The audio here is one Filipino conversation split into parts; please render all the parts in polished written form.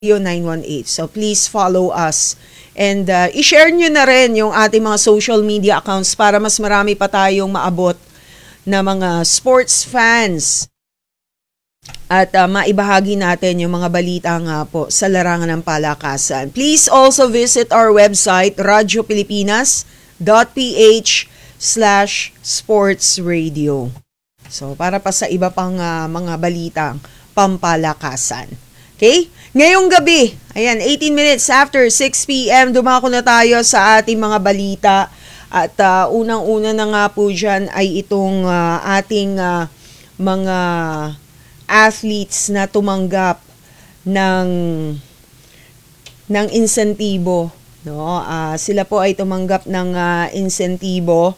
Radio 918. So please follow us. And i-share nyo na rin yung ating mga social media accounts para mas marami pa tayong maabot na mga sports fans. At maibahagi natin yung mga balita nga po sa larangan ng palakasan. Please also visit our website, radiopilipinas.ph/sportsradio. So para pa sa iba pang mga balitang pampalakasan. Okay? Ngayong gabi, ayan, 18 minutes after 6 p.m., dumako na tayo sa ating mga balita. At unang-una na nga po dyan ay itong ating mga athletes na tumanggap ng insentibo. No? Sila po ay tumanggap ng insentibo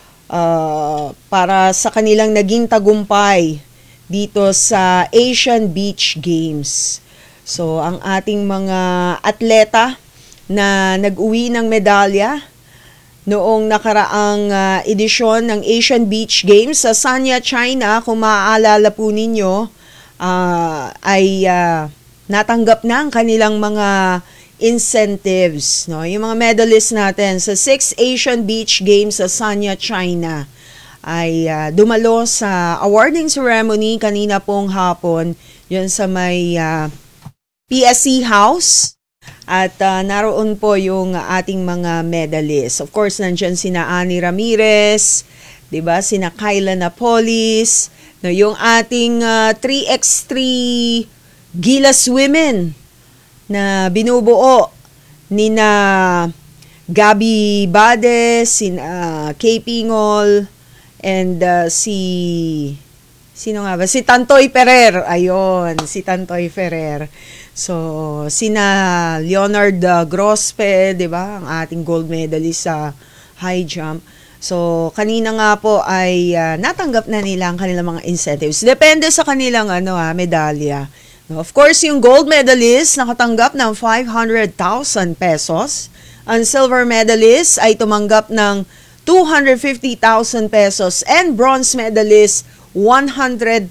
para sa kanilang naging tagumpay dito sa Asian Beach Games. So, ang ating mga atleta na nag-uwi ng medalya noong nakaraang edisyon ng Asian Beach Games sa Sanya, China, kung maaalala po ninyo, ay natanggap na ang kanilang mga incentives. No? Yung mga medalists natin sa 6th Asian Beach Games sa Sanya, China, ay dumalo sa awarding ceremony kanina pong hapon, yun sa may PSC House. At naroon po yung ating mga medalists. Of course, nandyan sina Ani Ramirez, 'di ba? Sina Kyla Napolis, no, yung ating 3x3 Gilas women na binubuo nina Gabi Bades, sina Kay Pingol, and sino nga ba? Si Tantoy Ferrer. Ayun, si Tantoy Ferrer. So, sina Leonard Grospe, 'di ba? Ang ating gold medalist sa high jump. So, kanina nga po ay natanggap na nila ang kanilang mga incentives. Depende sa kanilang medalya. No, of course, yung gold medalist nakatanggap ng 500,000 pesos. Ang silver medalist ay tumanggap ng 250,000 pesos and bronze medalist 100,000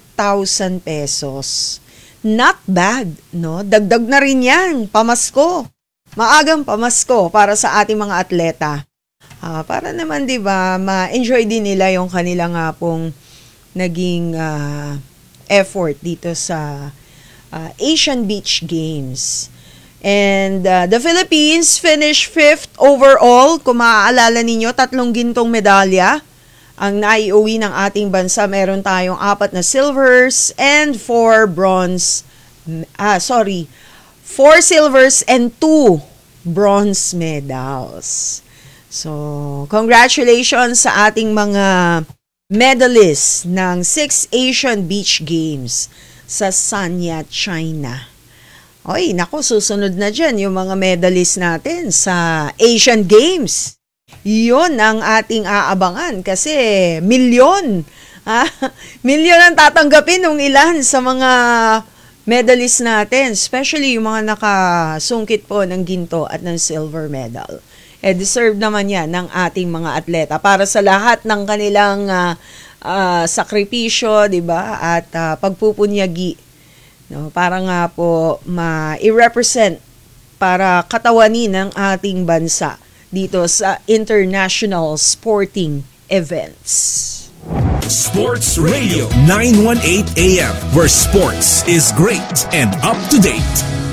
pesos. Not bad, no? Dagdag na rin yan, pamasko. Maagang pamasko para sa ating mga atleta. Para naman, 'di ba, ma-enjoy din nila yung kanilang pong naging effort dito sa Asian Beach Games. And the Philippines finished 5th overall. Kung maaalala ninyo, 3 gintong medalya ang naiuwi ng ating bansa. Meron tayong 4 na silvers and 4 silvers and 2 bronze medals. So, congratulations sa ating mga medalists ng 6th Asian Beach Games sa Sanya, China. Oy, naku, susunod na dyan yung mga medalists natin sa Asian Games. Yun ang ating aabangan kasi milyon. Milyon ang tatanggapin ng ilan sa mga medalists natin, especially yung mga nakasungkit po ng ginto at ng silver medal. Deserve naman yan ng ating mga atleta para sa lahat ng kanilang sakripisyo, 'di ba? At pagpupunyagi, no, para nga po ma-represent para katawanin ng ating bansa dito sa international sporting events. Sports Radio 918 AM, where sports is great and up to date.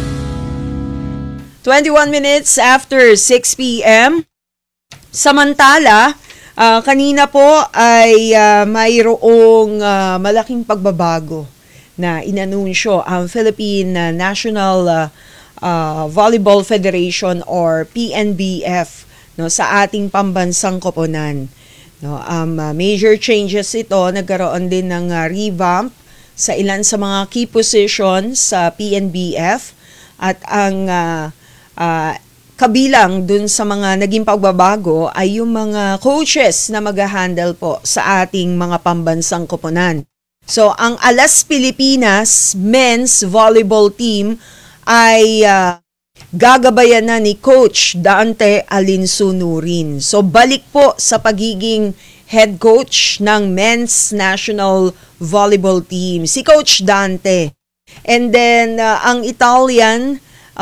21 minutes after 6 p.m. Samantala, kanina po ay mayroong malaking pagbabago na inanunsyo ang Philippine National Volleyball Federation or PNBF, no, sa ating pambansang koponan. No, major changes ito, nagkaroon din ng revamp sa ilan sa mga key positions sa PNBF at ang kabilang dun sa mga naging pagbabago ay yung mga coaches na mag-handle po sa ating mga pambansang koponan. So, ang Alas Pilipinas men's volleyball team ay gagabayan na ni Coach Dante Alinsunurin. So, balik po sa pagiging head coach ng men's national volleyball team, si Coach Dante. And then, ang Italian